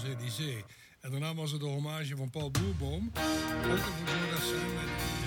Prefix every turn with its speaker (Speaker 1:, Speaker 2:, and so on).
Speaker 1: Champs-Élysées. En daarna was het de hommage van Paul Boerboom. Ook ervoor gezorgd dat samen met